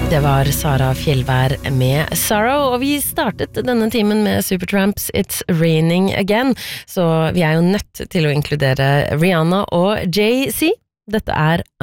Det var Sara Fjellvær med Sorrow, og vi startet denne timen med Supertramps It's Raining Again, så vi jo nødt til å inkludere Rihanna og Jay-Z. Dette